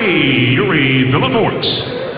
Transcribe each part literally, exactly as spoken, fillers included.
referee, Yuri Villaforce.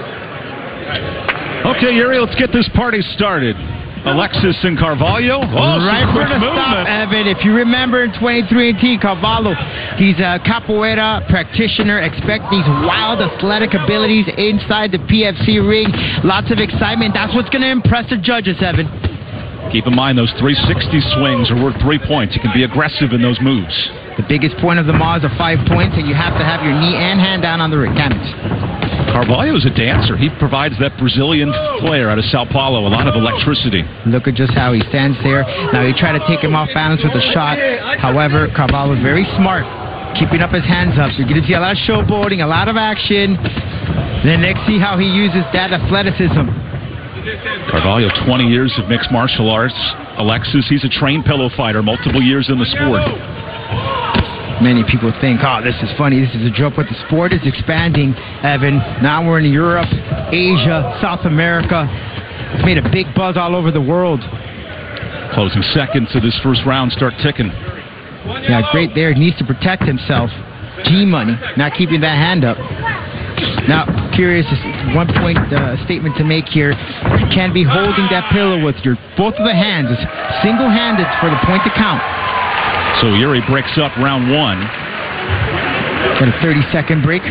Okay, Yuri, let's get this party started. Alexis and Carvalho. Oh, right some for quick the movement. stop, Evan. If you remember in twenty-three and T, Carvalho, he's a capoeira practitioner. Expect these wild athletic abilities inside the P F C ring. Lots of excitement. That's what's going to impress the judges, Evan. Keep in mind, those three sixty swings are worth three points. You can be aggressive in those moves. The biggest point of them all is the five points, and you have to have your knee and hand down on the canvas. Carvalho is a dancer. He provides that Brazilian flair out of Sao Paulo, a lot of electricity. Look at just how he stands there. Now you try to take him off balance with a shot. However, Carvalho is very smart, keeping up his hands up. So you're going to see a lot of showboating, a lot of action. Then next, see how he uses that athleticism. Carvalho, twenty years of mixed martial arts. Alexis, he's a trained pillow fighter, multiple years in the sport. Many people think, oh, this is funny, this is a joke, but the sport is expanding, Evan. Now we're in Europe, Asia, South America. It's made a big buzz all over the world. Closing seconds of this first round start ticking. Yeah, great there. He needs to protect himself. G-Money, not keeping that hand up. Now, curious, one point uh, statement to make here. You can't be holding that pillow with your both of the hands. It's single-handed for the point to count. So Yuri breaks up round one. Got a thirty-second break.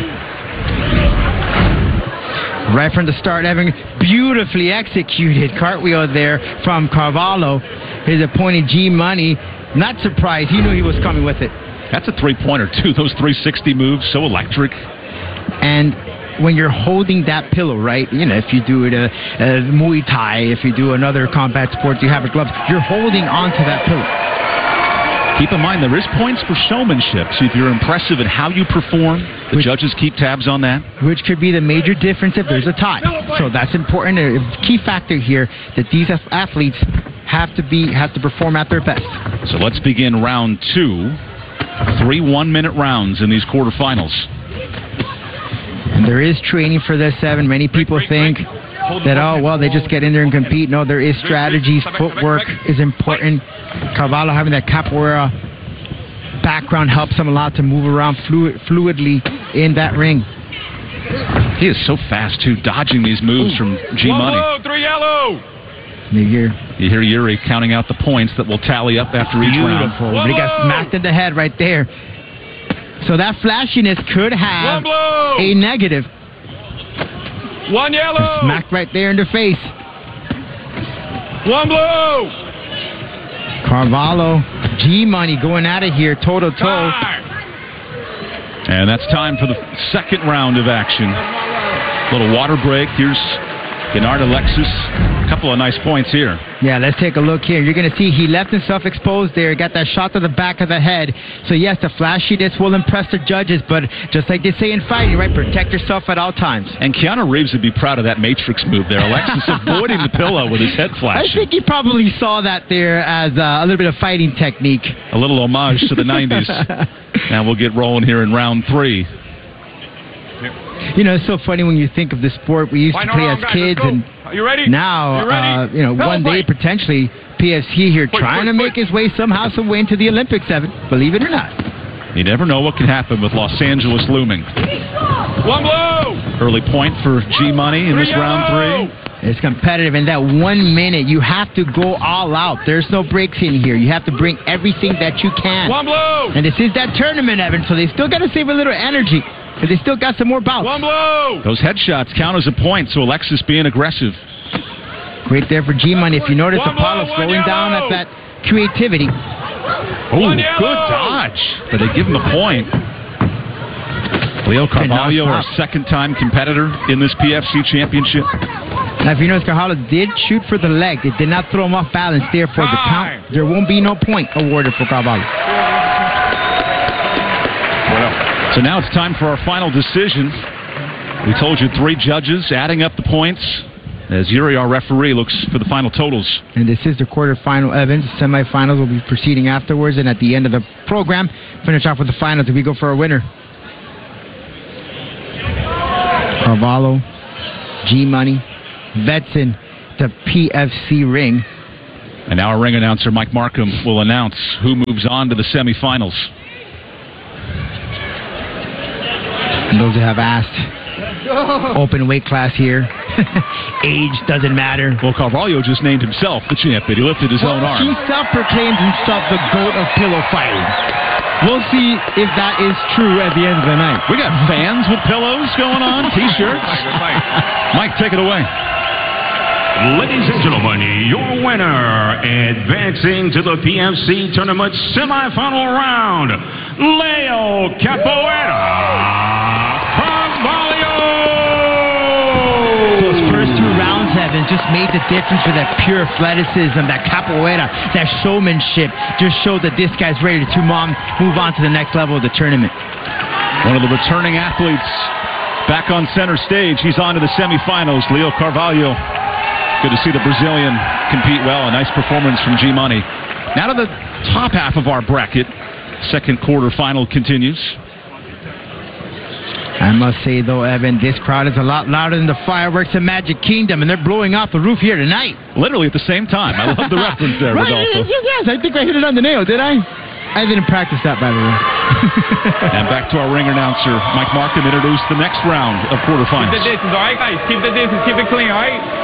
Right from the start, Evan, beautifully executed cartwheel there from Carvalho. His opponent, G-Money, not surprised. He knew he was coming with it. That's a three-pointer, too. Those three sixty moves, so electric. And when you're holding that pillow, right, you know, if you do it a, a Muay Thai, if you do another combat sport, you have a gloves, you're holding onto that pillow. Keep in mind, there is points for showmanship. So if you're impressive in how you perform, the which, judges keep tabs on that. Which could be the major difference if there's a tie. So that's important. A key factor here that these athletes have to be have to perform at their best. So let's begin round two. Three one-minute rounds in these quarterfinals. And there is training for this, Evan. Many people think that, oh, well, they just get in there and compete. No, there is strategies. Footwork is important. Carvalho having that capoeira background helps him a lot to move around fluid, fluidly in that ring. He is so fast, too, dodging these moves from G-Money. One blue, three yellow. You hear, you hear Yuri counting out the points that will tally up after each round. But he got smacked in the head right there. So that flashiness could have a negative. One yellow. Smacked right there in the face. One blue. Carvalho, G-Money going out of here, toe-to-toe. And that's time for the second round of action. Little water break. Here's Gennard Alexis. A couple of nice points here. Yeah, let's take a look here. You're going to see he left himself exposed there. Got that shot to the back of the head. So, yes, the flashiness will impress the judges, but just like they say in fighting, right, protect yourself at all times. And Keanu Reeves would be proud of that Matrix move there. Alexis avoiding the pillow with his head flashing. I think he probably saw that there as uh, a little bit of fighting technique. A little homage to the nineties. Now we'll get rolling here in round three. You know, it's so funny when you think of the sport we used to play as kids, and you ready? now, you, ready? Uh, you know, one day potentially P F C here quick, trying quick, to make quick. his way somehow, some way into the Olympics, Evan. Believe it or not. You never know what can happen with Los Angeles looming. One blue. Early point for G-Money in this round three. It's competitive. In that one minute, you have to go all out. There's no breaks in here. You have to bring everything that you can. One blue. And this is that tournament, Evan, so they still got to save a little energy. But they still got some more bouts. One blue. Those headshots count as a point, so Alexis being aggressive. Great there for G-Money. If you notice, One Apollo blue, one slowing down yellow. at that creativity. Oh, good dodge. But they give him a point. Leo Carvalho, our second-time competitor in this P F C championship. Now, if you notice, Carvalho did shoot for the leg. It did not throw him off balance. Therefore, the count, there won't be no point awarded for Carvalho. So now it's time for our final decision. We told you three judges adding up the points as Yuri, our referee, looks for the final totals. And this is the quarterfinal, Evans. The semifinals will be proceeding afterwards, and at the end of the program, finish off with the finals if we go for a winner. Carvalho, G-Money, Vetson, the P F C ring. And now our ring announcer, Mike Markham, will announce who moves on to the semifinals. And those who have asked, open weight class here. Age doesn't matter. Well, Carvalho just named himself the champion. He lifted his well, own arm. He self-proclaims himself the GOAT of pillow fighting. We'll see if that is true at the end of the night. We got fans with pillows going on, T-shirts. Mike, take it away. Ladies and gentlemen, your winner, advancing to the P F C Tournament semifinal round, Leo Capoeira Carvalho. Those first two rounds, Evan, just made the difference with that pure athleticism, that capoeira, that showmanship. Just showed that this guy's ready to mom, move on to the next level of the tournament. One of the returning athletes back on center stage. He's on to the semifinals. Leo Carvalho. Good to see the Brazilian compete well. A nice performance from G-Money. Now to the top half of our bracket. Second quarter final continues. I must say, though, Evan, this crowd is a lot louder than the fireworks in Magic Kingdom, and they're blowing off the roof here tonight. Literally at the same time. I love the reference there, right, Rodolfo. Yes, I think I hit it on the nail, did I? I didn't practice that, by the way. And back to our ring announcer, Mike Markham, introduce the next round of quarterfinals. Keep the distance, all right, guys? Keep the distance. Keep it clean, all right?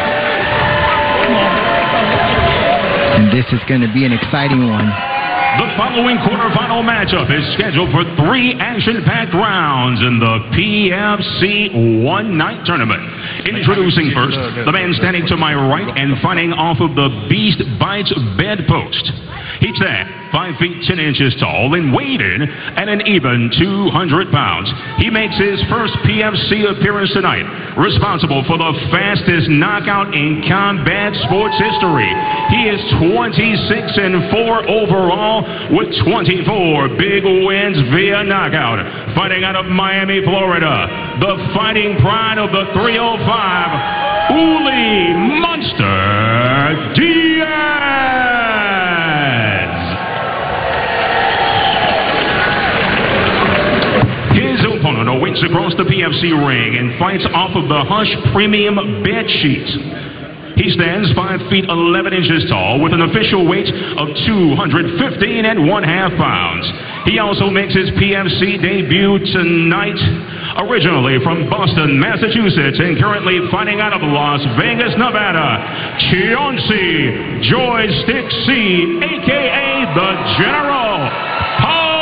And this is going to be an exciting one. The following quarterfinal matchup is scheduled for three action-packed rounds in the P F C one-night tournament. Introducing first, the man standing to my right and fighting off of the Beast Bites bedpost. He's that five feet ten inches tall and weighed in at an even two hundred pounds. He makes his first P F C appearance tonight, responsible for the fastest knockout in combat sports history. He is twenty-six and four overall with twenty-four big wins via knockout. Fighting out of Miami, Florida, the fighting pride of the three oh five, Uli Monster Diaz. His opponent awaits across the P F C ring and fights off of the Hush Premium bed sheets. He stands five feet eleven inches tall with an official weight of two hundred fifteen and one half pounds. He also makes his P F C debut tonight, originally from Boston, Massachusetts, and currently fighting out of Las Vegas, Nevada, Chauncey Joystick C, a k a. The General Palmer.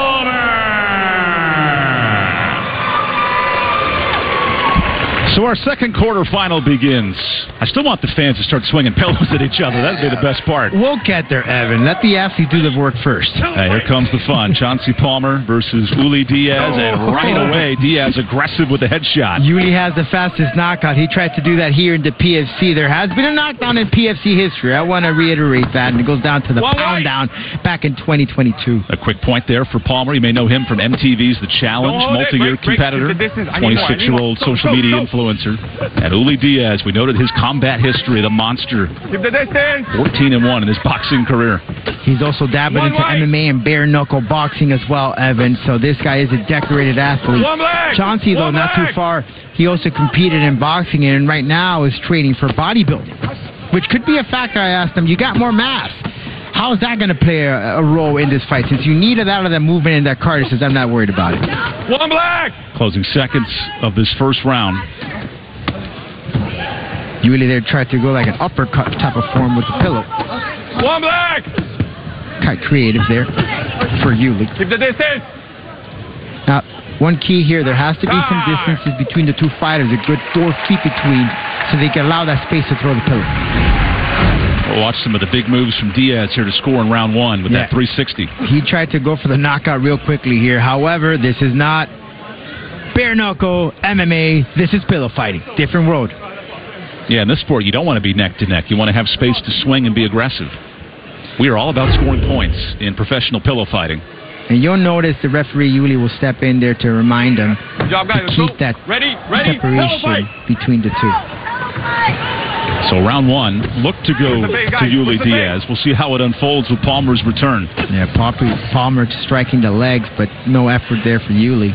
So our second quarter final begins. I still want the fans to start swinging pillows at each other. That'd be the best part. We'll get there, Evan. Let the athletes do the work first. Hey, here comes the fun. Chauncey Palmer versus Uli Diaz, and right away, Diaz aggressive with the headshot. Uli has the fastest knockout. He tried to do that here in the P F C. There has been a knockdown in P F C history. I want to reiterate that, and it goes down to the pound down back in twenty twenty-two. A quick point there for Palmer. You may know him from M T V's The Challenge, multi-year competitor, twenty-six-year-old social media influencer. And Uli Diaz, we noted his combat history, the monster. Keep the distance. fourteen and one in his boxing career. He's also dabbled into M M A and bare knuckle boxing as well, Evan. So this guy is a decorated athlete. Chauncey, though, not too far. He also competed in boxing and right now is training for bodybuilding, which could be a factor. I asked him, you got more mass. How is that going to play a, a role in this fight? Since you needed that of that movement in that card, he says, I'm not worried about it. One black. Closing seconds of this first round. Uli there tried to go like an uppercut type of form with the pillow. One black. Quite creative there for Uli. Keep the distance. Now, one key here, there has to be some distances between the two fighters, a good four feet between, so they can allow that space to throw the pillow. We'll watch some of the big moves from Diaz here to score in round one with yeah. that three sixty. He tried to go for the knockout real quickly here. However, this is not bare knuckle M M A. This is pillow fighting. Different world. Yeah, in this sport, you don't want to be neck to neck. You want to have space to swing and be aggressive. We are all about scoring points in professional pillow fighting. And you'll notice the referee Uli will step in there to remind him job, guys. to keep that ready, ready, separation between the two. So round one, look to go to Uli Diaz. We'll see how it unfolds with Palmer's return. Yeah, Palmer striking the legs, but no effort there for Uli.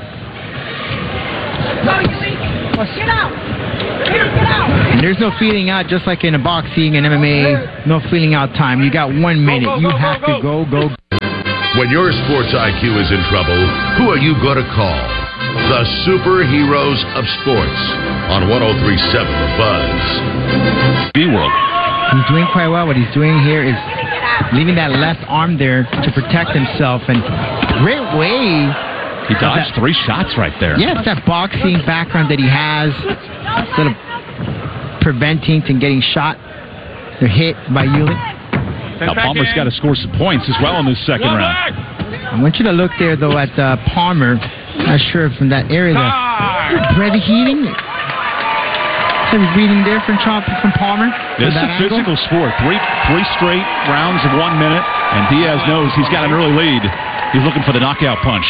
Get out! And there's no feeling out, just like in a boxing and M M A, no feeling out time. You got one minute. You have to go, go, go. When your sports I Q is in trouble, who are you going to call? the superheroes of sports on one oh three point seven The Buzz. B-World. He's doing quite well. What he's doing here is leaving that left arm there to protect himself. And great way. He dodged that, three shots right there. Yes, that boxing background that he has, instead of preventing from getting shot or hit by Yulee. Now Palmer's got to score some points as well in this second round. I want you to look there, though, at uh, Palmer. Not sure from that area there. Breath heating. Heavy breathing there from, from Palmer. This is a angle. Physical sport. Three three straight rounds of one minute, and Diaz knows he's got an early lead. He's looking for the knockout punch.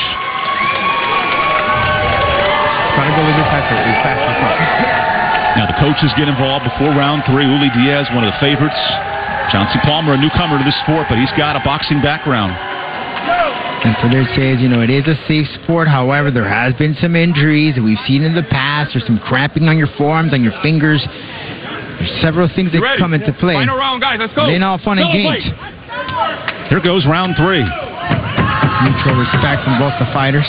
Trying to go a little bit faster. faster. Now the coaches get involved before round three. Uli Diaz, one of the favorites. Chauncey Palmer, a newcomer to this sport, but he's got a boxing background. And for their says, you know, it is a safe sport. However, there has been some injuries that we've seen in the past. There's some cramping on your forearms, on your fingers. There's several things that come into play. Final round, guys. Let's go. It ain't all fun and games. Here goes round three. Mutual respect from both the fighters.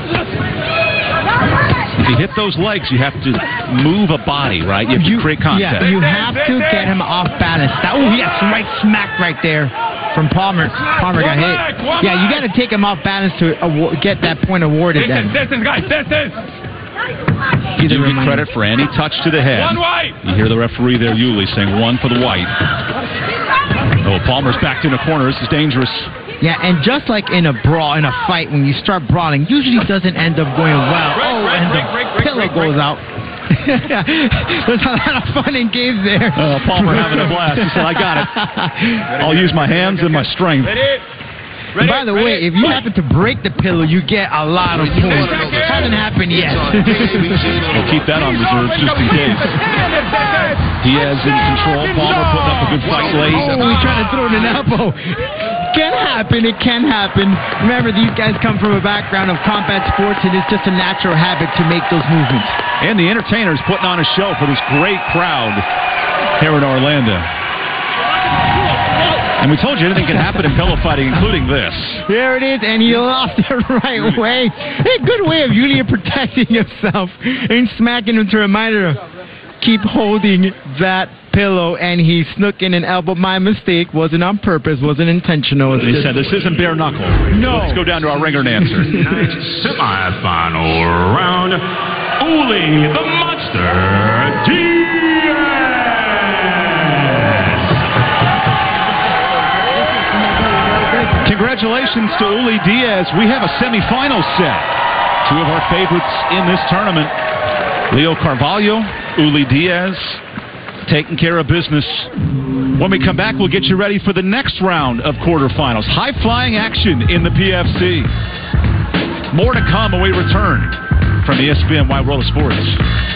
If you hit those legs, you have to move a body, right? You have to create contact. Yeah, you have to get him off balance. Oh, yes, right smack right there from Palmer. Palmer got hit. Yeah, you got to take him off balance to award, get that point awarded then. Distance, guys, distance. You do get credit for any touch to the head. One white. You hear the referee there, Yulee, saying one for the white. Oh, Palmer's backed in a corner. This is dangerous. Yeah, and just like in a brawl, in a fight, when you start brawling, usually doesn't end up going well. Break, oh, break, and break, the break, break, pillow break, goes break. out. There's a lot of fun and games there. Uh, Palmer having a blast. He said, I got it. I'll use my hands and my strength. And by the way, if you happen to break the pillow, you get a lot of points. It hasn't happened yet. We'll keep that on reserve just in case. Diaz in control. Palmer putting up a good fight late. Oh, he's trying to throw in an elbow. Can happen. It can happen. Remember, these guys come from a background of combat sports. It is just a natural habit to make those movements. And the entertainers putting on a show for this great crowd here in Orlando. And we told you anything can happen in pillow fighting, including this. There it is, and he lost it right way. A good way of Yulee protecting himself and smacking him to remind her to keep holding that pillow, and he snuck in an elbow. My mistake. Wasn't on purpose. Wasn't intentional. They said this isn't bare knuckle. No. Let's go down to our ringer and answer. Tonight's semifinal round, Uli the Monster Diaz. Congratulations to Uli Diaz. We have a semifinal set. Two of our favorites in this tournament. Leo Carvalho, Uli Diaz, taking care of business. When we come back, we'll get you ready for the next round of quarterfinals. High-flying action in the P F C. More to come when we return from E S P N Wide World of Sports.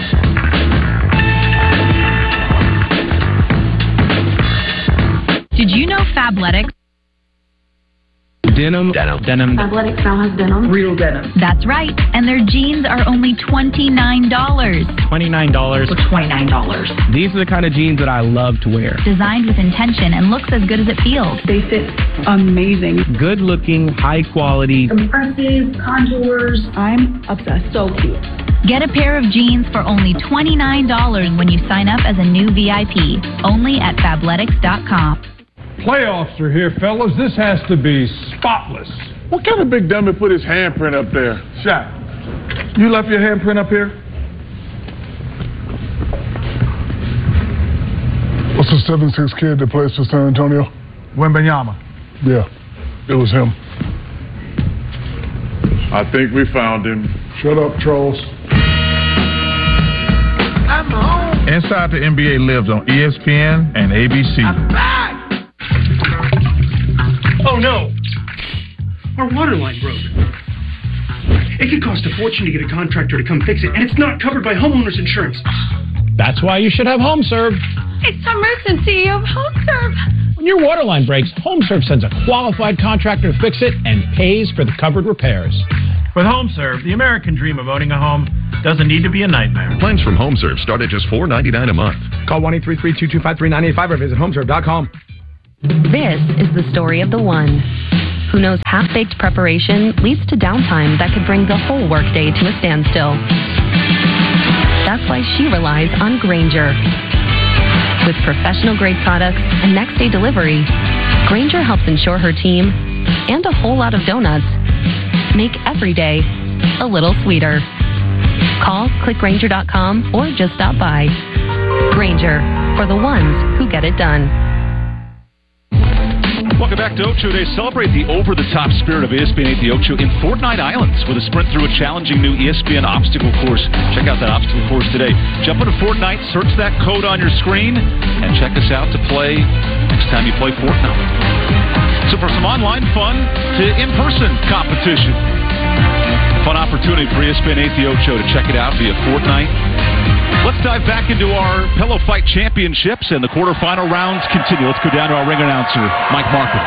Did you know Fabletics? Denim. Denim. Denim. Fabletics now has denim. Real denim. That's right. And their jeans are only twenty-nine dollars. twenty-nine dollars. For twenty-nine dollars. These are the kind of jeans that I love to wear. Designed with intention and looks as good as it feels. They fit amazing. Good looking, high quality. Compresses, contours. I'm obsessed. So cute. Get a pair of jeans for only twenty-nine dollars when you sign up as a new V I P. Only at Fabletics dot com. Playoffs are here, fellas. This has to be spotless. What kind of big dummy put his handprint up there? Shaq, you left your handprint up here? What's the seven six kid that plays for San Antonio? Wembanyama. Yeah, it was him. I think we found him. Shut up, trolls. I'm home. Inside the N B A lives on E S P N and A B C. I'm back. Oh no! Our water line broke. It could cost a fortune to get a contractor to come fix it, and it's not covered by homeowners insurance. That's why you should have HomeServe. It's emergency of HomeServe. When your water line breaks, HomeServe sends a qualified contractor to fix it and pays for the covered repairs. With HomeServe, the American dream of owning a home doesn't need to be a nightmare. Plans from HomeServe start at just four ninety-nine a month. Call one eight three three, two two five, three nine eight five or visit homeserve dot com. This is the story of the one. who knows half-baked preparation leads to downtime that could bring the whole workday to a standstill. That's why she relies on Grainger. With professional-grade products and next-day delivery, Grainger helps ensure her team, and a whole lot of donuts, make every day a little sweeter. Call, click Grainger dot com, or just stop by. Grainger, for the ones who get it done. Welcome back to Ocho Day. Celebrate the over-the-top spirit of E S P N eight The Ocho in Fortnite Islands with a sprint through a challenging new E S P N obstacle course. Check out that obstacle course today. Jump into Fortnite, search that code on your screen, and check us out to play next time you play Fortnite. So for some online fun to in-person competition, fun opportunity for E S P N eight The Ocho to check it out via Fortnite. Let's dive back into our Pillow Fight Championships, and the quarterfinal rounds continue. Let's go down to our ring announcer, Mike Markham.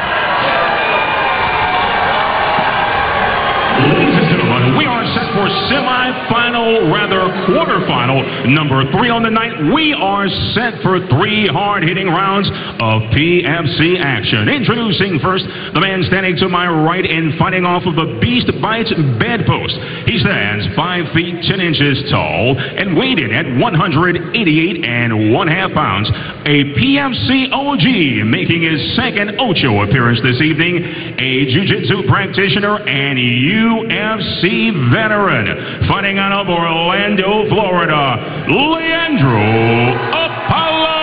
Ladies and gentlemen, we are set for semifinal, rather quarterfinal, number three on the night. We are set for three hard-hitting rounds of P F C action. Introducing first, the man standing to my right and fighting off of the Beast Bites bedpost. He stands five feet ten inches tall and weighed in at one hundred eighty-eight and one half pounds. A P F C O G making his second Ocho appearance this evening. A jiu-jitsu practitioner and U F C veteran, fighting out of Orlando, Florida, Leandro Apollo.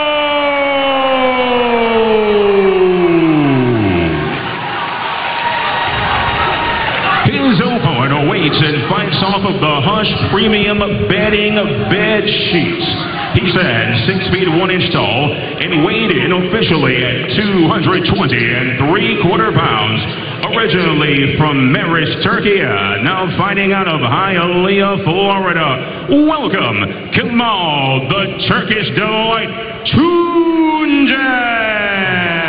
His opponent awaits and fights off of the Hush Premium Bedding Bed Sheets. He stands six feet one inch tall and weighed in officially at two hundred twenty and three quarter pounds. Originally from Meris, Turkey, now fighting out of Hialeah, Florida. Welcome, Kamal the Turkish Delight Tunjel.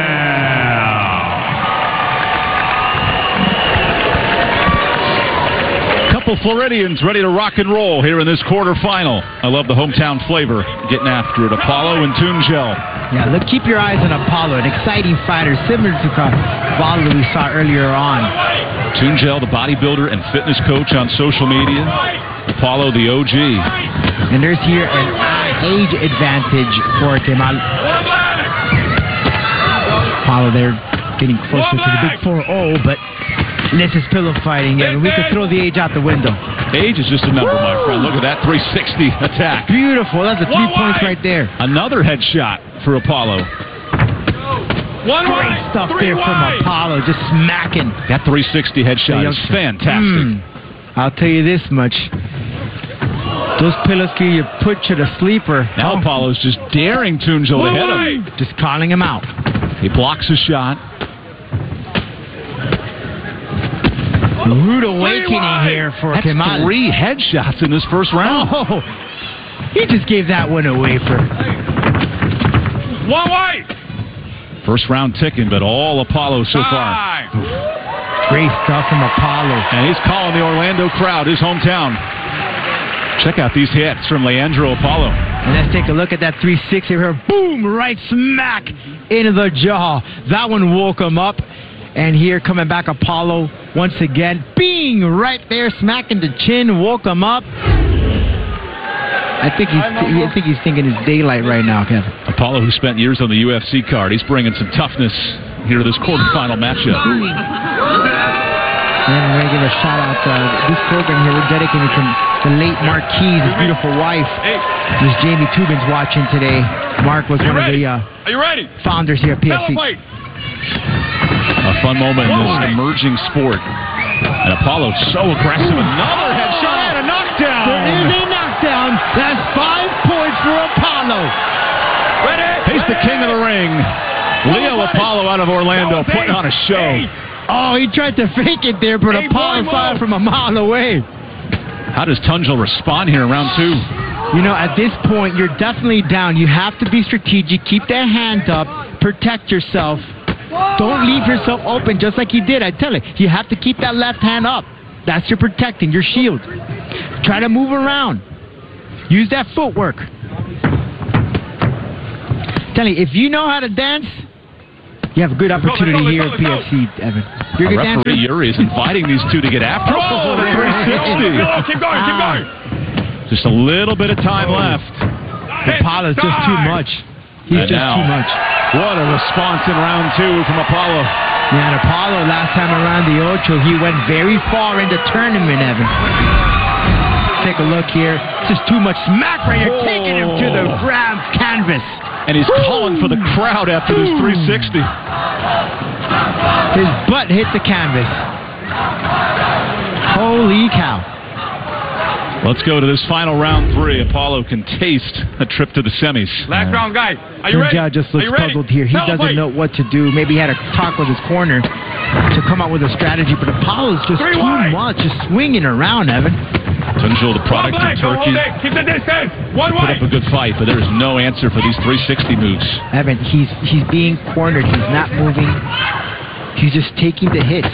Floridians ready to rock and roll here in this quarterfinal. I love the hometown flavor. Getting after it, Apollo and Tunjel. Yeah, look, keep your eyes on Apollo, an exciting fighter similar to Cavallo we saw earlier on. Tunjel, the bodybuilder and fitness coach on social media. Apollo, the O G. And there's here an age advantage for Kemal. Apollo, they're getting closer to the big four oh, but this is pillow fighting. Yeah, we could throw the age out the window. Age is just a number, my friend. Look at that three sixty attack. Beautiful. That's a three points right there. Another headshot for Apollo. One Great stuff there from Apollo, just smacking. That three sixty headshot is fantastic. Mm, I'll tell you this much. Those pillows can you put you to sleeper. Now oh. Apollo's just daring Tunjel to hit him. Just calling him out. He blocks a shot. Rude awakening here for That's Kemal. Three headshots in this first round. Oh, he just gave that one away for one white. First round ticking, but all Apollo so far. Great stuff from Apollo. And he's calling the Orlando crowd, his hometown. Check out these hits from Leandro Apollo. And let's take a look at that three sixty here. Boom! Right smack into the jaw. That one woke him up. And here coming back Apollo once again. Bing! Right there, smacking the chin, woke him up. I think he's I think he's thinking it's daylight right now, Kevin. Apollo, who spent years on the U F C card, he's bringing some toughness here to this quarterfinal matchup. And we're going to give a shout out to uh, this program here. We're dedicated to the late Mark Keys, his beautiful wife. Miss Jamie Tubin's watching today. Mark was one of the uh, Are you ready? founders here at P F C. A fun moment in this emerging sport. And Apollo so aggressive. Another headshot and a knockdown. There is a knockdown. That's five points for Apollo. Ready? He's the king of the ring. Leo Apollo out of Orlando putting on a show. Oh, he tried to fake it there, but Apollo saw it from a mile away. How does Tunjel respond here in round two? You know, at this point, you're definitely down. You have to be strategic. Keep that hand up. Protect yourself. Don't leave yourself open just like he did. I tell you, you have to keep that left hand up. That's your protecting, your shield. Try to move around. Use that footwork. Tell you, if you know how to dance, You have a good opportunity here at P F C, Evan. You're a good dancer. Referee Yuri is inviting these two to get after. Oh, the three sixty. Keep going, keep going. Just a little bit of time left. Apollo's just too much. He's And just now, too much. What a response in round two from Apollo. Yeah, and Apollo last time around the Ocho, he went very far in the tournament, Evan. Take a look here. It's just too much smack right here, taking him to the ground canvas. And he's calling for the crowd after this three sixty. His butt hit the canvas. Holy cow. Let's go to this final round three. Apollo can taste a trip to the semis. Last round, guy. Are you The ready? judge just Are looks you ready? puzzled here. He Tell him, doesn't please. know what to do. Maybe he had a talk with his corner to come up with a strategy, but Apollo's just Three too wide. much, just swinging around, Evan. Tunjil, the product One of black, don't Turkey, hold it. Keep the distance. One put wide. up a good fight, but there is no answer for these three sixty moves. Evan, he's he's being cornered. He's not moving. He's just taking the hits.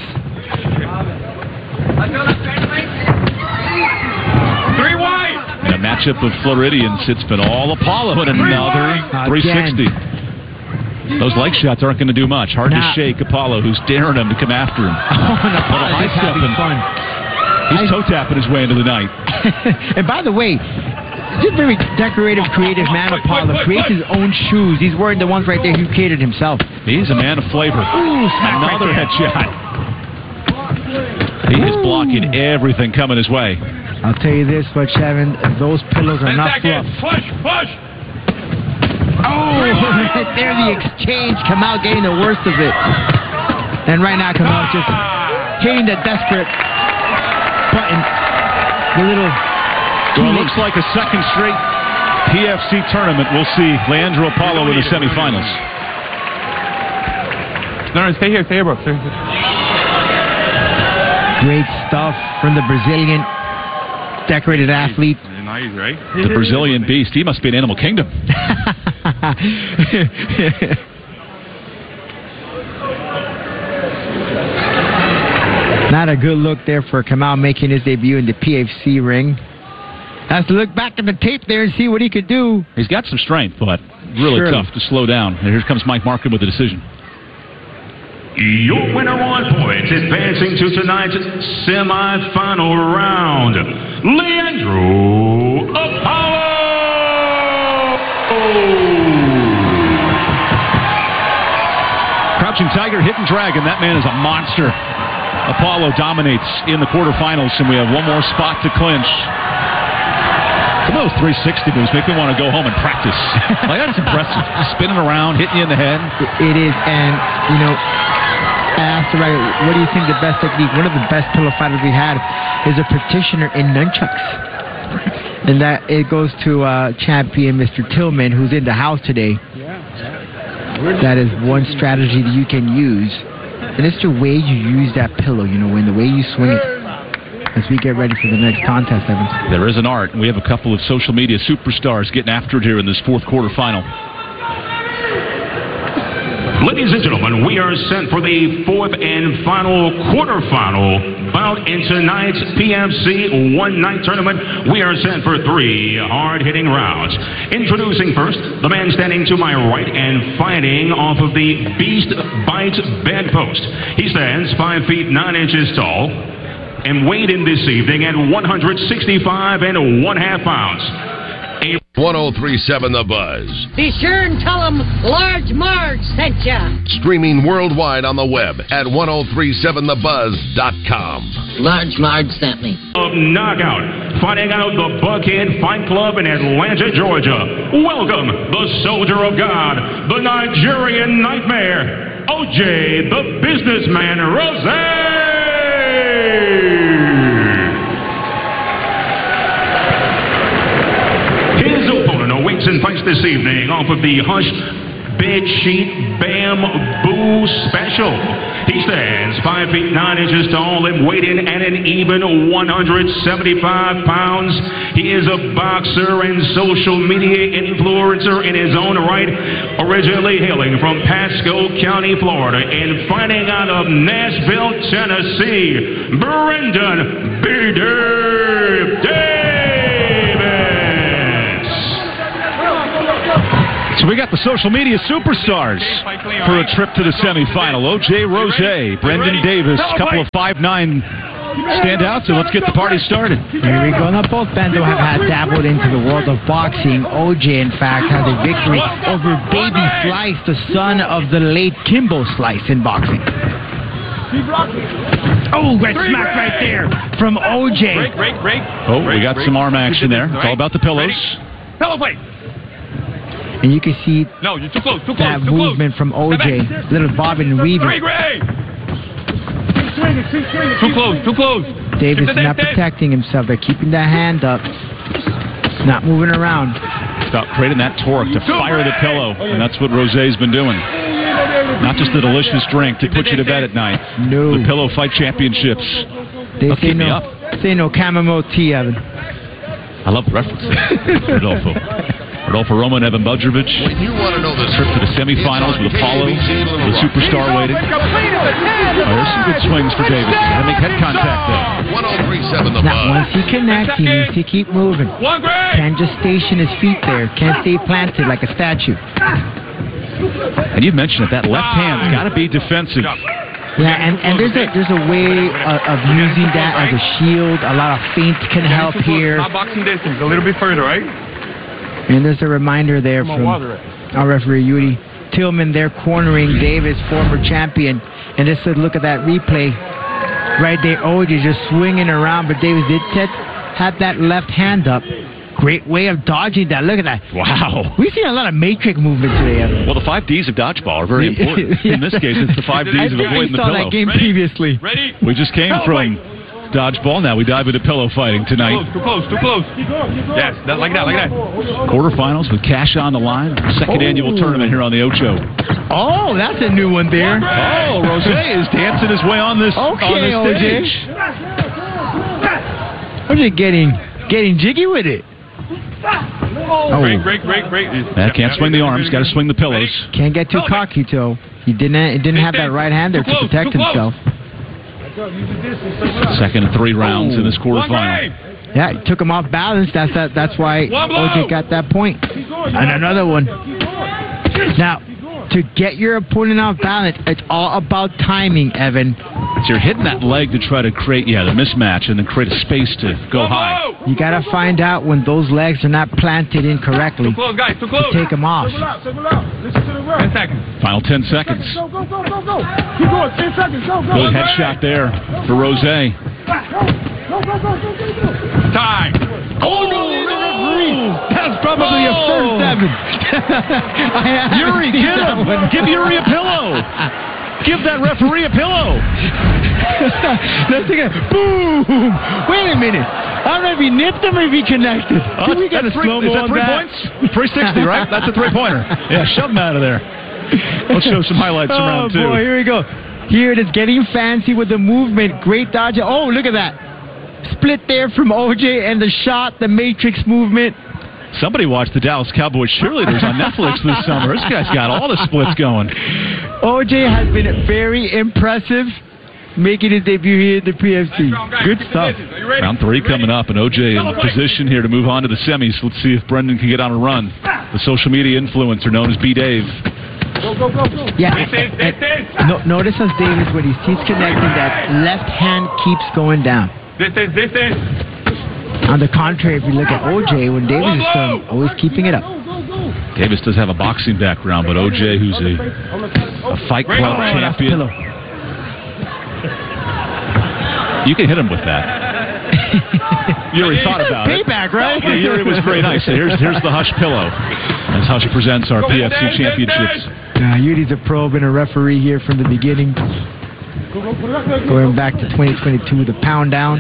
Three wide. In a matchup of Floridians, it's been all Apollo and another three sixty. Those leg shots aren't going to do much. Hard Nah. to shake Apollo, who's daring him to come after him. Oh, and Apollo's high just having stepping. fun. He's toe tapping his way into the night. And by the way, he's a very decorative, creative man, Apollo. Creates his own shoes. He's wearing the ones right there he created himself. He's a man of flavor. Ooh, smack right Another there. headshot. He is blocking everything coming his way. I'll tell you this much, Evan. Those pillows are Ten not seconds. fluff. Push, push. Oh, right there the exchange. Kamal getting the worst of it. And right now, Kamal's just hitting the desperate button. The little... Well, it looks like a second straight P F C tournament. We'll see Leandro Apollo in the semifinals. No, no, stay here, stay here, bro. Stay here. Great stuff from the Brazilian decorated athlete. Nice, right? The Brazilian beast. He must be an animal kingdom. Not a good look there for Kamal making his debut in the P F C ring. Has to look back at the tape there and see what he could do. He's got some strength, but really Surely. tough to slow down. And here comes Mike Markin with the decision. Your winner on points, advancing to tonight's semifinal round, Leandro Apollo. Crouching Tiger, Hidden Dragon. That man is a monster. Apollo dominates in the quarterfinals, and we have one more spot to clinch. Some of those three sixty moves make me want to go home and practice. Like, that's impressive. Spinning around, hitting you in the head. It is, and, you know, I asked her, right, what do you think the best technique? One of the best pillow fighters we had is a practitioner in nunchucks. And that it goes to uh, champion Mister Tillman, who's in the house today. That is one strategy that you can use. And it's the way you use that pillow, you know, when the way you swing it. As we get ready for the next contest, Evans. There is an art. We have a couple of social media superstars getting after it here in this fourth quarterfinal. Ladies and gentlemen, we are set for the fourth and final quarterfinal bout in tonight's P F C one-night tournament. We are set for three hard-hitting rounds. Introducing first, the man standing to my right and fighting off of the Beast Bites bedpost. He stands five feet nine inches tall and weighed in this evening at one hundred sixty-five and one half pounds. one oh three point seven The Buzz. Be sure and tell them Large Marge sent ya. Streaming worldwide on the web at ten thirty-seven the buzz dot com. Large Marge sent me. Of Knockout, fighting out the Buckhead Fight Club in Atlanta, Georgia. Welcome, the Soldier of God, the Nigerian Nightmare, O J the Businessman Rose. His opponent awaits and fights this evening off of the Hush Bed Sheet Bamboo Special. He stands five feet nine inches tall and weighed in at an even one hundred seventy-five pounds. He is a boxer and social media influencer in his own right, originally hailing from Pasco County, Florida, and fighting out of Nashville, Tennessee, Brendan B. Davis. So we got the social media superstars for a trip to the semifinal. O J Rose, Brendan Davis, a couple of five nine standouts, and let's get the party started. Here we go. Now, both Bendo have had dabbled into the world of boxing. O J, in fact, has a victory over Baby Slice, the son of the late Kimbo Slice in boxing. Oh, great smack right there from O J. Break, break, break. Oh, we got some arm action there. It's all about the pillows. Pillow fight. And you can see no, you're too close, too close, that too movement close. from O J. Little bobbing and weaving. Great, great. Too close, too close. Davis is not protecting himself. They're keeping that hand up. Not moving around. Stop creating that torque to fire the pillow. And that's what Rosé's been doing. Not just a delicious drink to put you to bed at night. No. The Pillow Fight Championships. They They'll say keep me no, up. say no chamomile tea, Evan. I love the references. Rodolfo. Rodolfo Roma and Evan Budrovich. When you want to know the trip to the semifinals with Apollo, the superstar waiting. Oh, there's some good swings for Davis. Gotta make head contact there. one oh three point seven The Now, Buzz. once he connects, he needs to keep moving. Can't just station his feet there. Can't stay planted like a statue. And you mentioned it, that left hand's got to be defensive. Yeah, and, and there's a there's a way of, of using that as a shield. A lot of feints can help here. Not boxing distance, a little bit further, right? And there's a reminder there from our referee, Yuri Tillman. They're cornering Davis, former champion. And just a look at that replay. Right there, O J just swinging around, but Davis did set, had that left hand up. Great way of dodging that. Look at that. Wow. We've seen a lot of matrix movement today, Evan. Well, the five Ds of dodgeball are very important. Yeah. In this case, it's the five Ds of avoiding the saw pillow. that game Ready? previously. Ready? We just came Pillow from fight. dodgeball. Now we dive into pillow fighting tonight. Too close, too close, too close. Yes, that, like that, like that. Quarterfinals with cash on the line. Second Oh. annual tournament here on the Ocho. Oh, that's a new one there. Oh, Rosé is dancing his way on this, Okay, on this O J. stage. O J getting getting jiggy with it. Oh. Break, break, break, break. That can't swing the arms. Got to swing the pillows. Can't get too cocky, Joe. He didn't. He didn't have that right hand there to protect himself. Second and three rounds in this quarterfinal. Yeah, he took him off balance. That's that. That's why O J got that point. And another one. Now, to get your opponent off balance, it's all about timing, Evan. So you're hitting that leg to try to create, yeah, the mismatch and then create a space to go high. You got to find out when those legs are not planted incorrectly. Too close, guys, too close. To take them off. Ten seconds. Final ten seconds. Go, go, go, go, go. Keep going. Ten seconds. Go, go. Good headshot there for Rosé. Go, go, go, go, go, go. Time. Oh, no, that's probably a first, Evan. Yuri, get him. Give Yuri a pillow. Give that referee a pillow. Let's take it. Boom. Wait a minute. I don't know if he nipped him or if he connected. Oh, we got a three, slow-mo is that on three that? points? three sixty, right? That's a three-pointer. Yeah, shove him out of there. Let's show some highlights from round two. Oh, boy, here we go. Here it is, getting fancy with the movement. Great dodge. Oh, look at that. Split there from O J and the shot, the matrix movement. Somebody watched the Dallas Cowboys cheerleaders on Netflix this summer. This guy's got all the splits going. O J has been very impressive, making his debut here at the P F C. Good stuff. Round three coming up, and O J in position here to move on to the semis. Let's see if Brendan can get on a run. The social media influencer known as B. Dave. Go, go, go, go. Yeah, and, and, no, notice as Davis, when he sees connecting, that left hand keeps going down. Distance, distance. On the contrary, if you look at O J, when Davis is done, always keeping it up. Davis does have a boxing background, but O J, who's a, a Fight Club Oh, champion, you can hit him with that. Yuri thought about it. Payback, right? Yeah, Yuri was very nice. So here's here's the Hush pillow. As Hush presents our P F C championships. Uh, Yuri's a pro, been a referee here from the beginning. Going back to twenty twenty-two with a pound down.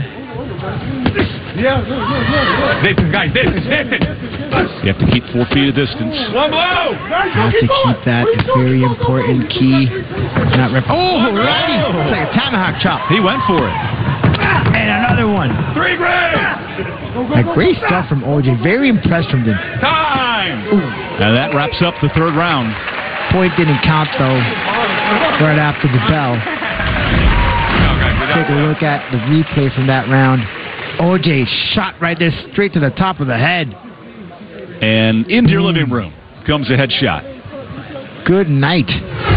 Distance, guys, distance, distance. You have to keep four feet of distance. One blow. Have to keep that a very important key. Not rep- oh, righty! It's like a tomahawk chop. He went for it. And another one. Three grades. Like great stuff from O J. Very impressed from them. Time. Ooh. And that wraps up the third round. Point didn't count though. Right after the bell. Take a look at the replay from that round. O J shot right there straight to the top of the head. And into your living room, comes a headshot. Good night.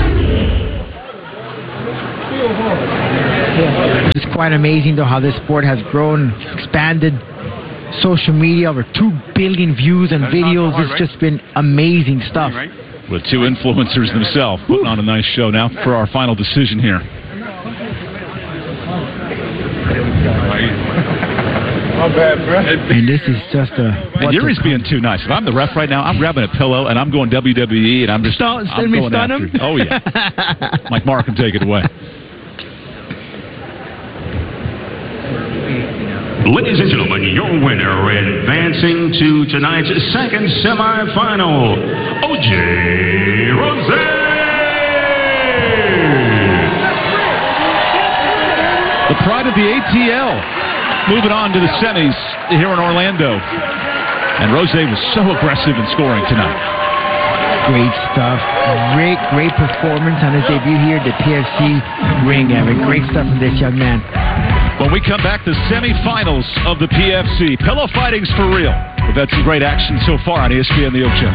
It's quite amazing, though, how this sport has grown, expanded. Social media, over two billion views and videos. It's just been amazing stuff. With two influencers themselves putting on a nice show. Now for our final decision here. Not bad, bro. And this is just a... And Yuri's being too nice. If I'm the ref right now, I'm grabbing a pillow and I'm going W W E and I'm just... Stun, I'm me going stun after. him? Oh, yeah. Mike Mark can take it away. Ladies and gentlemen, your winner advancing to tonight's second semifinal, O J Rose. The pride of the A T L moving on to the semis here in Orlando. And Rose was so aggressive in scoring tonight. Great stuff. Great, great performance on his debut here at the P F C ring, Evan. Great stuff from this young man. When we come back, the semifinals of the P F C. Pillow fighting's for real. We've had some great action so far on E S P N The Ocho.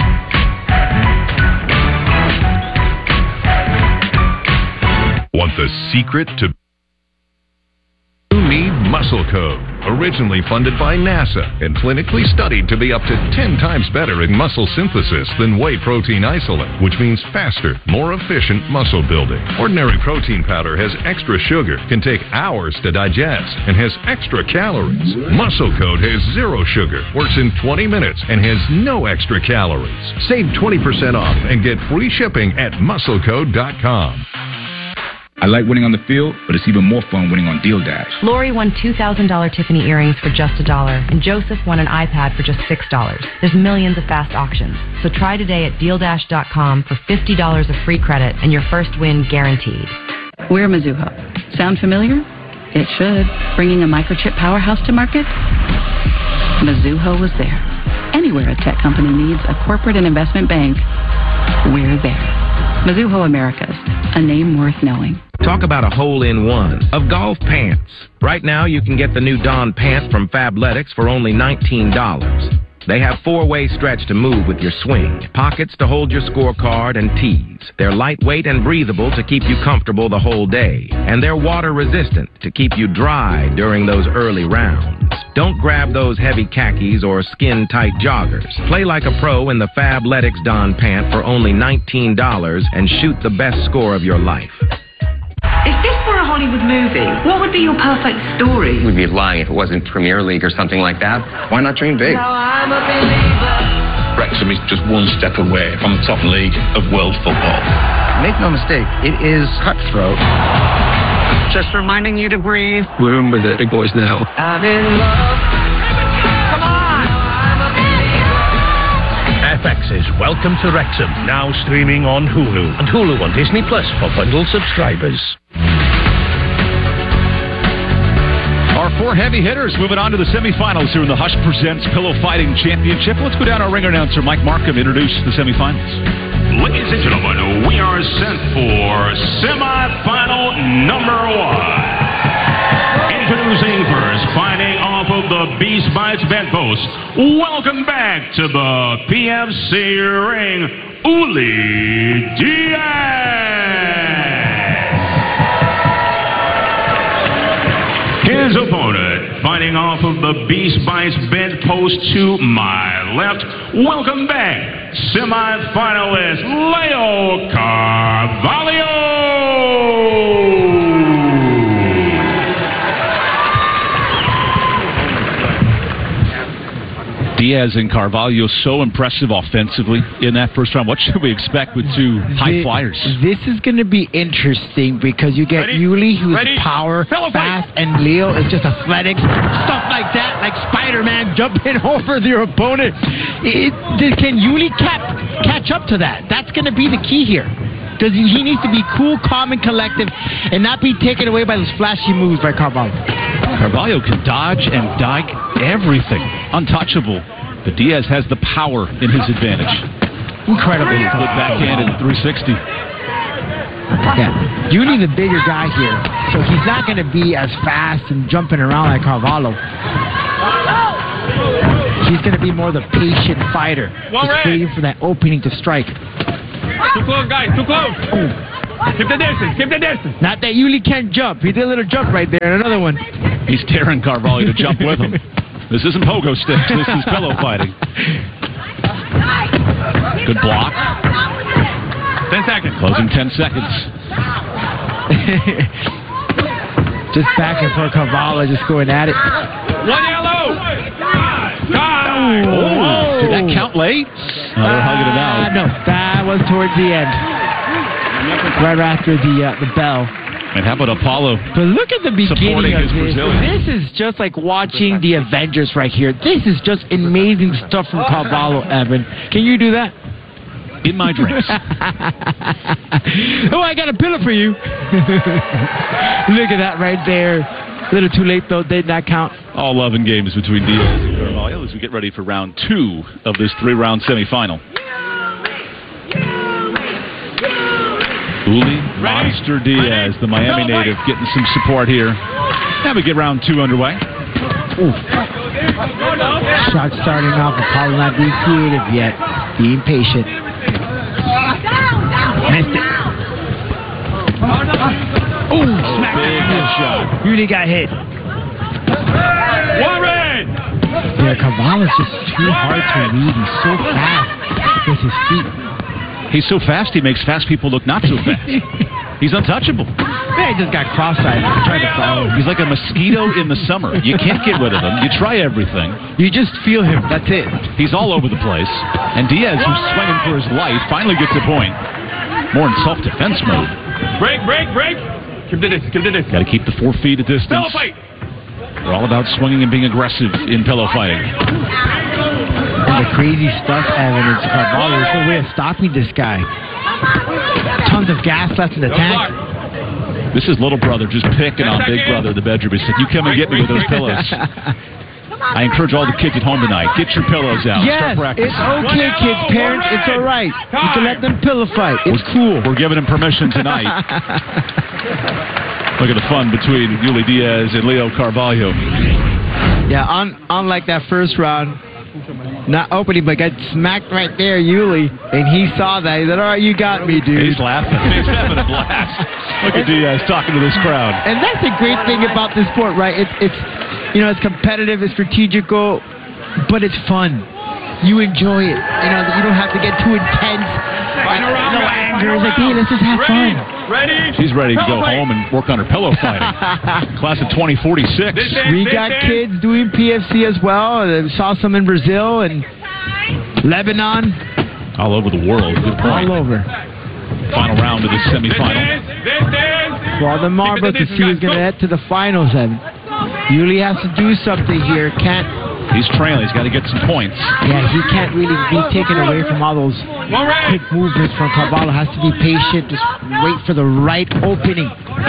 Want the secret to... You need Muscle Code. Originally funded by NASA and clinically studied to be up to ten times better in muscle synthesis than whey protein isolate, which means faster, more efficient muscle building. Ordinary protein powder has extra sugar, can take hours to digest, and has extra calories. Muscle Code has zero sugar, works in twenty minutes, and has no extra calories. Save twenty percent off and get free shipping at muscle code dot com. I like winning on the field, but it's even more fun winning on Deal Dash. Lori won two thousand dollars Tiffany earrings for just a dollar, and Joseph won an iPad for just six dollars. There's millions of fast auctions. So try today at deal dash dot com for fifty dollars of free credit and your first win guaranteed. We're Mizuho. Sound familiar? It should. Bringing a microchip powerhouse to market? Mizuho was there. Anywhere a tech company needs a corporate and investment bank, we're there. Mizuho Americas, a name worth knowing. Talk about a hole-in-one of golf pants. Right now, you can get the new Don pants from Fabletics for only nineteen dollars. They have four-way stretch to move with your swing, pockets to hold your scorecard, and tees. They're lightweight and breathable to keep you comfortable the whole day. And they're water-resistant to keep you dry during those early rounds. Don't grab those heavy khakis or skin-tight joggers. Play like a pro in the Fabletics Don pant for only nineteen dollars and shoot the best score of your life. If this were a Hollywood movie, what would be your perfect story? We'd be lying if it wasn't Premier League or something like that. Why not dream big? Now I'm a believer. Wrexham is just one step away from the top league of world football. Make no mistake, it is cutthroat. Just reminding you to breathe. We're in with it, big boys now. I'm in love. Come on! F X's Welcome to Wrexham, now streaming on Hulu. And Hulu on Disney Plus for bundle subscribers. Our four heavy hitters moving on to the semifinals here in the Hush Presents Pillow Fighting Championship. Let's go down our ring announcer, Mike Markham, introduce the semifinals. Ladies and gentlemen, we are sent for semifinal number one. Introducing first, fighting off of the Beast Bites bedpost. Welcome back to the P F C ring, Uli Diaz. His opponent, fighting off of the Beast Bites bedpost to my left. Welcome back, semi-finalist Leo Carvalho. Diaz and Carvalho so impressive offensively in that first round. What should we expect with two high flyers? This is going to be interesting because you get Yuli, who's Ready? power, Fellow fast, fight. and Leo is just athletic. Stuff like that, like Spider-Man jumping over your opponent. It, can Yuli cap, catch up to that? That's going to be the key here. Because he needs to be cool, calm, and collective and not be taken away by those flashy moves by Carvalho. Carvalho can dodge and dike everything. Untouchable. But Diaz has the power in his advantage. Incredible. Good backhanded three sixty. Yeah. You need a bigger guy here. So he's not going to be as fast and jumping around like Carvalho. He's going to be more the patient fighter. One just red. waiting for that opening to strike. Too close, guys. Too close. Keep the distance. Keep the distance. Not that Yuli can't jump. He did a little jump right there. And another one. He's daring Carvalho to jump with him. This isn't pogo sticks. This is pillow fighting. Good block. Ten seconds. Closing ten seconds. Just back and forth, Carvalho just going at it. One yellow. Time. Oh, did that count late? No, they're hugging it out. Uh, no, that was towards the end. Right after the uh, the bell. And how about Apollo? But look at the beginning supporting of his this. Brazilian. This is just like watching the Avengers right here. This is just amazing stuff from Carvalho, Evan. Can you do that? In my dreams. Oh, I got a pillow for you. Look at that right there. A little too late, though. Did not count. All love and games between Diaz and Carvalho as we get ready for round two of this three-round semifinal. Uli Monster Diaz, the Miami native, getting some support here. Now we get round two underway. Ooh. Shot starting off. Apollo not being creative yet. Being patient. Missed it. Ooh, smack big shot. Really got hit. One red. Yeah, Carvalho's just too hard to read. He's so fast with his feet. He's so fast, he makes fast people look not so fast. He's untouchable. Yeah, he just got cross-eyed trying to follow him. He's like a mosquito in the summer. You can't get rid of him. You try everything. You just feel him. That's it. He's all over the place. And Diaz, who's swinging for his life, finally gets a point. More in self-defense mode. Break, break, break. Keep the distance. Keep the distance. Got to keep the four feet at distance. Pillow fight. We're all about swinging and being aggressive in pillow fighting. And the crazy stuff, Evan, is Carvalho. There's no way of stopping this guy. Tons of gas left in the tank. This is little brother just picking on big brother in the bedroom. He said, you come and get me with those pillows. I encourage all the kids at home tonight, get your pillows out. Yes, Start it's okay, kids. Parents, it's all right. You can let them pillow fight. It's we're, cool. We're giving them permission tonight. Look at the fun between Yuli Diaz and Leo Carvalho. Yeah, un- unlike that first round, not opening, but got smacked right there, Yuli, and he saw that. He said, all right, you got me, dude. He's laughing. He's having a blast. Look at Diaz talking to this crowd. And that's the great thing about this sport, right? It's, it's you know, it's competitive, it's strategical, but it's fun. You enjoy it. You know, you don't have to get too intense. Like, no anger. It's like, hey, let's just have fun. Ready? She's ready to go home and work on her pillow fighting. Class of twenty forty-six. We got kids doing P F C as well. I saw some in Brazil and Lebanon. All over the world. Good point. All over. Final round of the semifinal. Well, the marble to see who's going to head to the finals. Evan. Yuli has to do something here. Can't. He's trailing. He's got to get some points. Yeah, he can't really be taken away from all those quick movements from Carvalho. Has to be patient. Just wait for the right opening.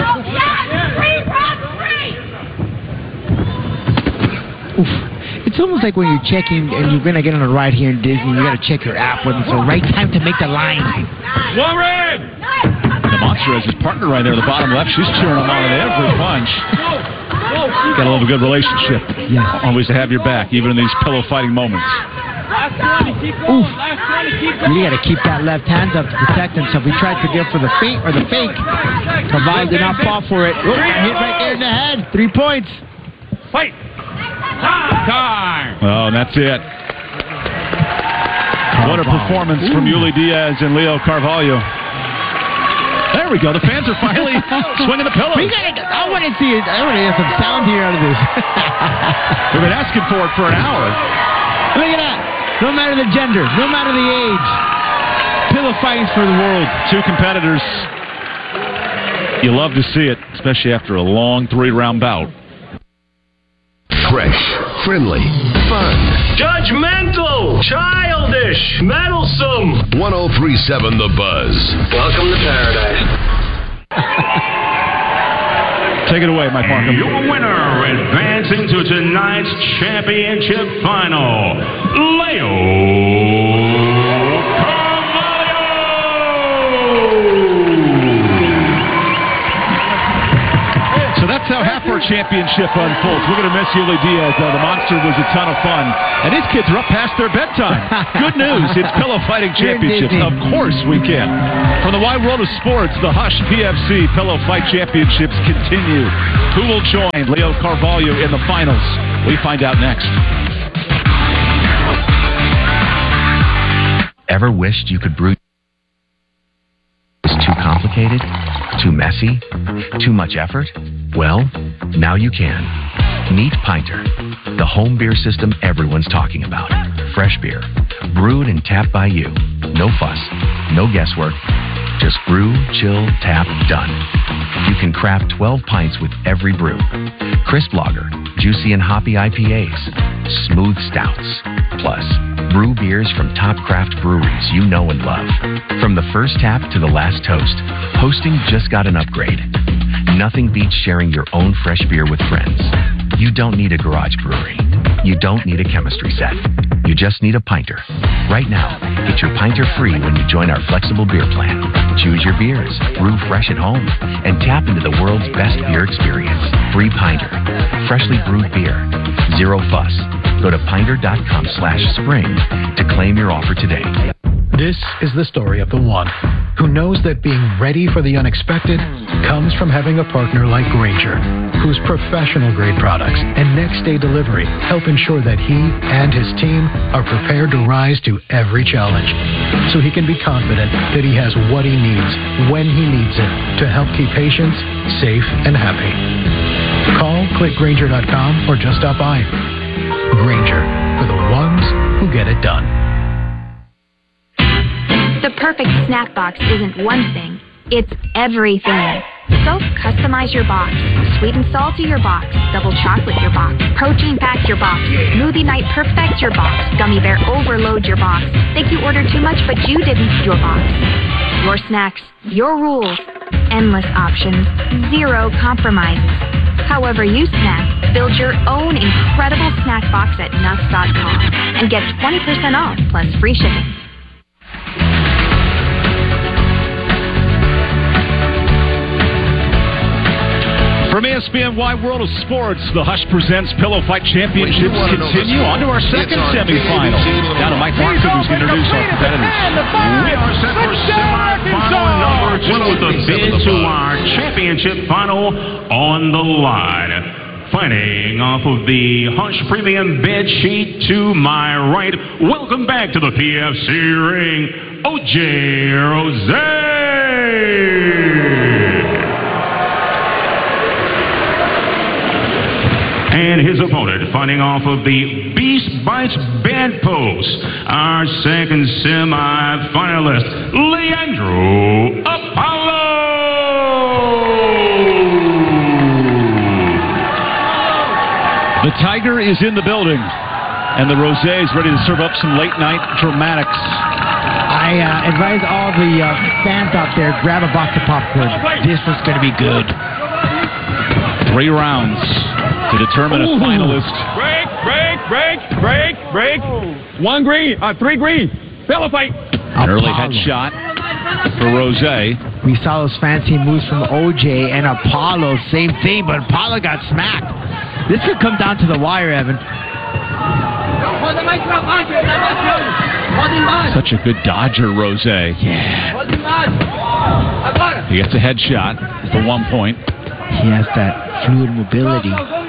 Oof. It's almost like when you're checking and you're going to get on a ride here in Disney, you got to check your app when it's the right time to make the line. One red. The Monster has his partner right there in the bottom left. She's cheering him on at every punch. Got to love a good relationship. Yes. Always to have your back, even in these pillow fighting moments. Oof. You got to keep that left hand up to protect himself. He tried to go for the feint or the fake. Carvalho did not fall for it. Oh, hit right there in the head. Three points. Fight. Time. Oh, and that's it. What a performance Ooh. from Yuli Diaz and Leo Carvalho. There we go. The fans are finally swinging the pillows. We gotta, I want to see it. I want to get some sound here out of this. We've been asking for it for an hour. Look at that. No matter the gender, no matter the age, pillow fighting's for the world. Two competitors. You love to see it, especially after a long three-round bout. Fresh, friendly, fun. Judgmental, childish, meddlesome. one oh three point seven The Buzz. Welcome to paradise. Take it away, Mike Markham. Your winner advancing to tonight's championship final, Leo Carvalho. So that's that's how half our championship unfolds. We're going to miss Yuli Diaz, though. The Monster was a ton of fun. And his kids are up past their bedtime. Good news. It's Pillow Fighting Championships. Of course we can. From the wide world of sports, the Hush P F C Pillow Fight Championships continue. Who will join Leo Carvalho in the finals? We find out next. Ever wished you could brew? It's too complicated? Too messy? Too much effort? Well, now you can. Meet Pinter, the home beer system everyone's talking about. Fresh beer, brewed and tapped by you. No fuss, no guesswork. Just brew, chill, tap, done. You can craft twelve pints with every brew. Crisp lager, juicy and hoppy I P As, smooth stouts. Plus, brew beers from top craft breweries you know and love. From the first tap to the last toast, hosting just got an upgrade. Nothing beats sharing your own fresh beer with friends. You don't need a garage brewery. You don't need a chemistry set. You just need a Pinter. Right now, get your Pinter free when you join our flexible beer plan. Choose your beers, brew fresh at home, and tap into the world's best beer experience. Free Pinter. Freshly brewed beer. Zero fuss. Go to pinter.com slash spring to claim your offer today. This is the story of the one who knows that being ready for the unexpected comes from having a partner like Grainger, whose professional-grade products and next-day delivery help ensure that he and his team are prepared to rise to every challenge, so he can be confident that he has what he needs when he needs it to help keep patients safe and happy. Call, click Grainger dot com, or just stop by. Grainger, for the ones who get it done. The perfect snack box isn't one thing, it's everything. So customize your box. Sweet and salty your box. Double chocolate your box. Protein pack your box. Smoothie night perfect your box. Gummy bear overload your box. Think you ordered too much but you didn't your box. Your snacks, your rules. Endless options. Zero compromises. However you snack, build your own incredible snack box at nuts dot com and get twenty percent off plus free shipping. From E S P N Wide World of Sports, the Hush presents Pillow Fight Championships continue on to our second semifinal. Now to Mike Marker, who's going to introduce our competitors. We are set for semifinal number two with the bid to our championship final on the line. Fighting off of the Hush Premium bed sheet to my right. Welcome back to the P F C ring, O J Rosé. And his opponent fighting off of the Beast Bites bedpost, our second semi-finalist, Leandro Apollo. The Tiger is in the building, and the Rosé is ready to serve up some late-night dramatics. I uh, advise all the uh, fans out there, grab a box of popcorn. This one's going to be good. Three rounds to determine a finalist. Break, break, break, break, break. One green, uh, three green. Pillow fight. An early headshot for Rosé. We saw those fancy moves from O J and Apollo. Same thing, but Apollo got smacked. This could come down to the wire, Evan. Such a good dodger, Rosé. Yeah. He gets a headshot for one point. He has that fluid mobility.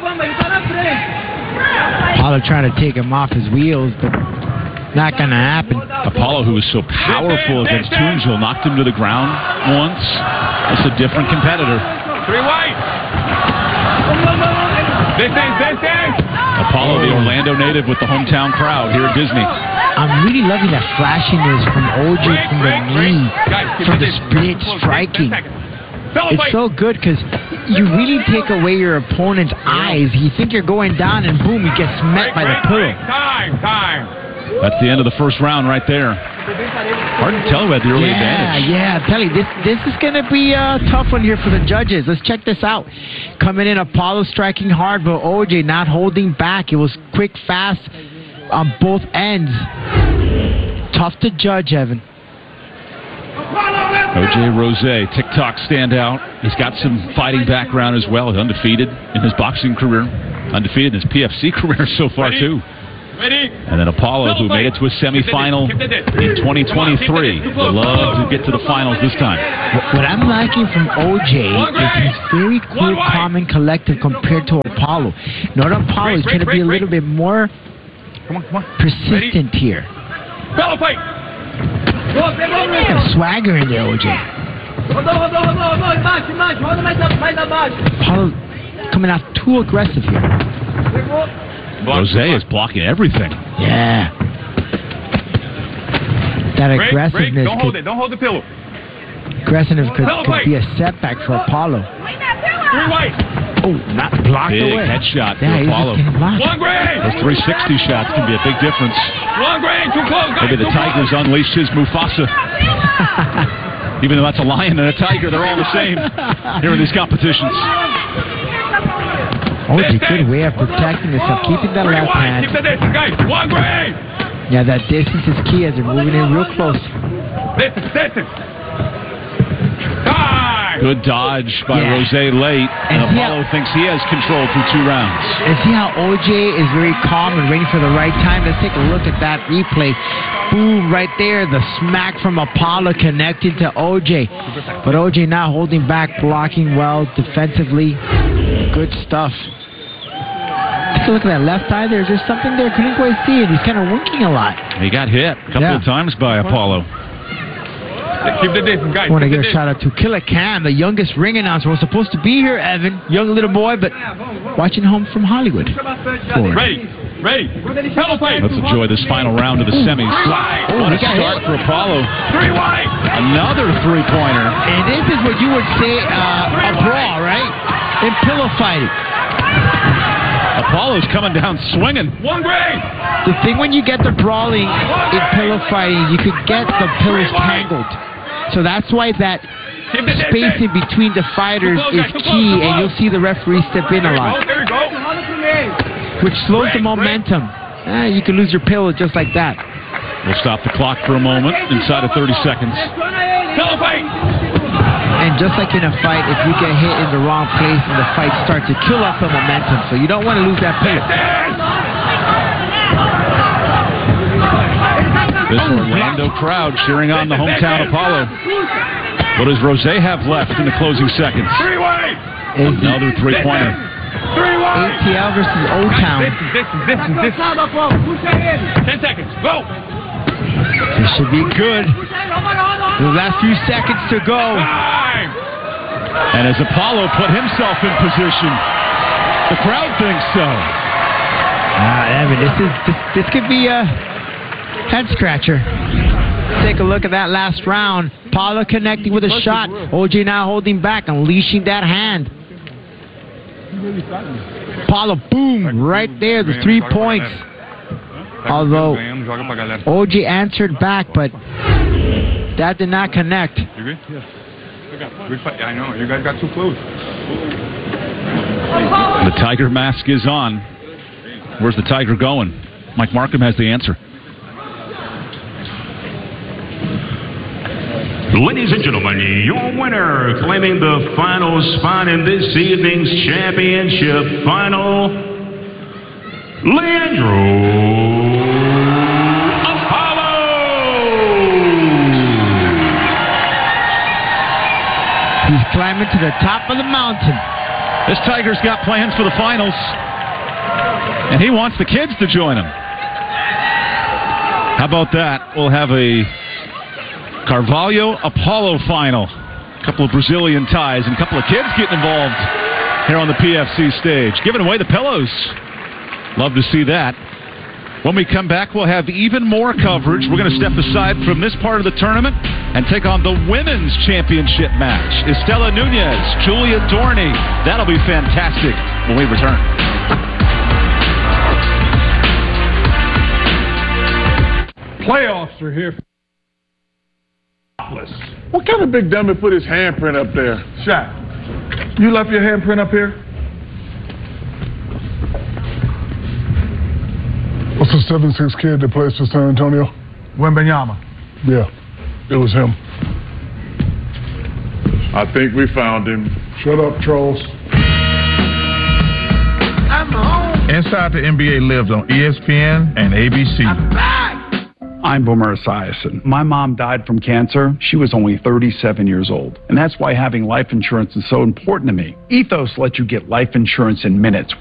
Apollo trying to take him off his wheels, but not going to happen. Apollo, who was so powerful against Tunjil, knocked him to the ground once. That's a different competitor. Three white. Distance, distance. Apollo, the Orlando native with the hometown crowd here at Disney. I'm really loving that flashiness from O J, from the knee, from the split striking. It's so good because you really take away your opponent's eyes. You think you're going down, and boom, he gets met by the pillow. Time, time. That's the end of the first round right there. Hard to tell who had the early yeah, advantage. Yeah, I tell you, this this is going to be a tough one here for the judges. Let's check this out. Coming in, Apollo striking hard, but O J not holding back. It was quick, fast on both ends. Tough to judge, Evan. Apollo, O J Rose, TikTok standout. He's got some fighting background as well. He's undefeated in his boxing career. Undefeated in his P F C career so far, Ready? too. Ready? And then Apollo, who made it to a semifinal in twenty twenty-three. Would love to get to the finals this time. What I'm liking from O J is he's very cool, calm, and collective compared to Apollo. Not Apollo is going to be a little bit more persistent here. Fellow fight! Got swagger in there, O J. Apollo coming out too aggressive here. Rose is blocking everything. Yeah. That Break, aggressiveness break. Don't hold could, it. Don't hold the pillow. aggressiveness could, could be a setback for Apollo. Three white. Oh, not blocked Big away. headshot Yeah, for he's Apollo. just getting blocked. One grade. Those three sixty shots can be a big difference. One grade. Too close, guys. Maybe the Too Tigers close. unleashed his Mufasa. Even though that's a lion and a tiger, they're all the same here in these competitions. O J, good way of protecting himself, keeping that Three left white. hand. Keep the distance, guys. One grade. Yeah, that distance is key as they're moving in real close. Distance, distance. Time. Good dodge by Yeah. Rose late, and, And see Apollo how- thinks he has control through two rounds. And see how O J is very calm and waiting for the right time? Let's take a look at that replay. Boom, right there. The smack from Apollo connected to O J. But O J now holding back, blocking well defensively. Good stuff. Take a look at that left eye there. There's something there. Couldn't quite see it. He's kind of winking a lot. He got hit a couple Yeah. of times by Apollo. Keep the distance, guys. I want to Keep give the a shout out to Killer Cam, the youngest ring announcer. Was supposed to be here, Evan. Young little boy, but watching home from Hollywood. Florida. Ready. Ready. Fellow fight. Let's enjoy this final round of the semis. Oh, What a he got start hit. for Apollo. Three white. Another three-pointer. And this is what you would say uh, a brawl, right? In pillow fighting. Apollo's coming down swinging. One grade. The thing when you get the brawling in pillow fighting, you could get the pillows tangled. So that's why that spacing between the fighters is key, and you'll see the referee step in a lot, There we go. which slows the momentum. Eh, you can lose your pillow just like that. We'll stop the clock for a moment inside of thirty seconds. Fellow fight. And just like in a fight, if you get hit in the wrong place and the fight starts, it kill off the momentum. So you don't want to lose that pillow. This Orlando crowd cheering on the hometown Apollo. What does Rose have left in the closing seconds? Three white. Another three-pointer. Three A white. T L versus O-Town. Distance, distance, distance, distance. Ten seconds. Go. This should be good. The last few seconds to go. Time. And as Apollo put himself in position, the crowd thinks so. Ah, Evan, this is this, this could be a head scratcher. Take a look at that last round. Apollo connecting with a shot. O J now holding back, unleashing that hand. Apollo, boom, right there, the three points. Although O J answered back, but that did not connect. You good? Yes. I know. You guys got too close. The Tiger mask is on. Where's the Tiger going? Mike Markham has the answer. Ladies and gentlemen, your winner, claiming the final spot in this evening's championship final, Leandro He's climbing to the top of the mountain. This Tiger's got plans for the finals, and he wants the kids to join him. How about that? We'll have a Carvalho Apollo final. A couple of Brazilian ties and a couple of kids getting involved here on the P F C stage. Giving away the pillows. Love to see that. When we come back, we'll have even more coverage. We're going to step aside from this part of the tournament and take on the women's championship match. Estela Nunez, Julia Dorney. That'll be fantastic when we return. Playoffs are here. What kind of big dummy put his handprint up there? Shaq, you left your handprint up here? What's the seven six kid that plays for San Antonio? Wembanyama. Yeah, it was him. I think we found him. Shut up, trolls. I'm home. Inside the N B A lives on E S P N and A B C. I'm back. I'm Boomer Esiason. My mom died from cancer. She was only thirty-seven years old. And that's why having life insurance is so important to me. Ethos lets you get life insurance in minutes.